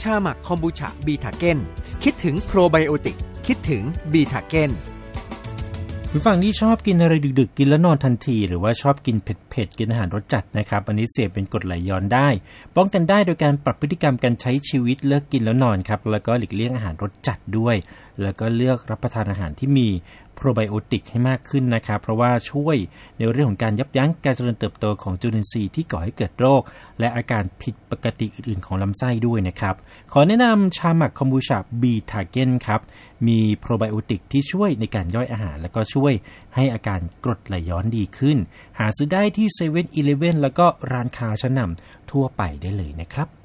าหมักคอมบูชาบีทาเก้นคิดถึงโปรไบโอติกคิดถึงบีทาเก้นผู้ฟังที่ชอบกินอะไรดึกๆกินแล้วนอนทันทีหรือว่าชอบกินเผ็ดๆกินอาหารรสจัดนะครับอันนี้เสี่ยงเป็นกรดไหลย้อนได้ป้องกันได้โดยการปรับพฤติกรรมการใช้ชีวิตเลิกกินแล้วนอนครับแล้วก็หลีกเลี่ยงอาหารรสจัดด้วยแล้วก็เลือกรับประทานอาหารที่มีโปรไบโอติกให้มากขึ้นนะครับเพราะว่าช่วยในเรื่องของการยับยั้งการเจริญเติบโตของจุลินทรีย์ที่ก่อให้เกิดโรคและอาการผิดปกติอื่นๆของลำไส้ด้วยนะครับขอแนะนำชาหมักคอมบูชาบีทาเก้นครับมีโปรไบโอติกที่ช่วยในการย่อยอาหารแล้วก็ช่วยให้อาการกรดไหลย้อนดีขึ้นหาซื้อได้ที่ 7-Eleven แล้วก็ร้านค้าชั้นนำทั่วไปได้เลยนะครับ